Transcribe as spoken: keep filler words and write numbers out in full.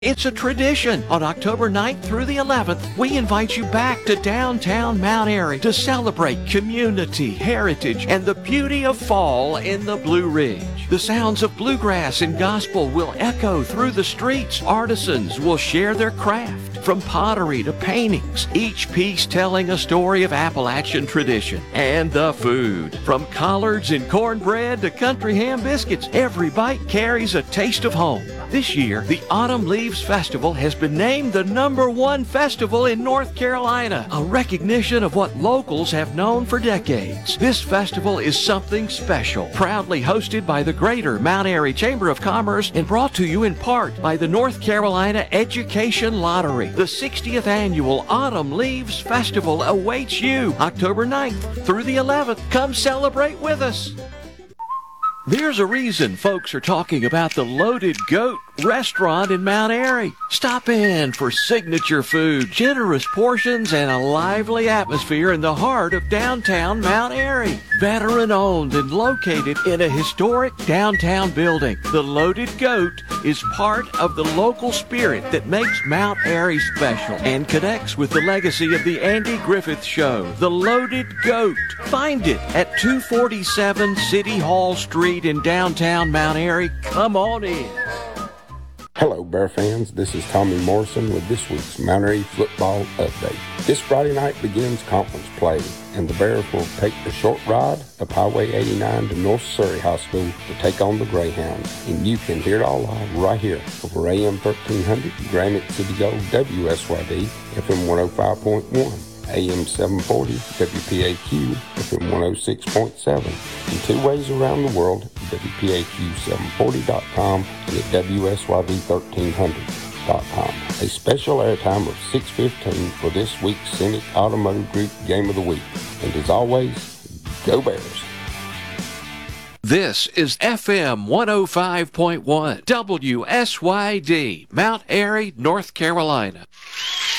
It's a tradition. On October ninth through the eleventh, we invite you back to downtown Mount Airy to celebrate community, heritage, and the beauty of fall in the Blue Ridge. The sounds of bluegrass and gospel will echo through the streets. Artisans will share their craft, from pottery to paintings, each piece telling a story of Appalachian tradition. And the food, from collards and cornbread to country ham biscuits, every bite carries a taste of home. This year, the Autumn Leaves Festival has been named the number one festival in North Carolina, a recognition of what locals have known for decades. This festival is something special, proudly hosted by the Greater Mount Airy Chamber of Commerce and brought to you in part by the North Carolina Education Lottery. The sixtieth Annual Autumn Leaves Festival awaits you October ninth through the eleventh. Come celebrate with us. There's a reason folks are talking about the Loaded Goat restaurant in Mount Airy. Stop in for signature food, generous portions, and a lively atmosphere in the heart of downtown Mount Airy. Veteran owned and located in a historic downtown building, the Loaded Goat is part of the local spirit that makes Mount Airy special and connects with the legacy of the Andy Griffith Show. The Loaded Goat. Find it at two forty-seven City Hall Street in downtown Mount Airy. Come on in. Hello, Bear fans. This is Tommy Morrison with this week's Mount Airy Football Update. This Friday night begins conference play, and the Bears will take the short ride up Highway eighty-nine to North Surrey High School to take on the Greyhounds. And you can hear it all live right here over A M thirteen hundred, Granite City Gold, W S Y D, F M one oh five point one. A M seven forty, W P A Q, F M one oh six point seven, and two ways around the world, W P A Q seven forty dot com and at W S Y D thirteen hundred dot com. A special airtime of six fifteen for this week's Scenic Automotive Group Game of the Week. And as always, go Bears. This is F M one oh five point one, W S Y D, Mount Airy, North Carolina.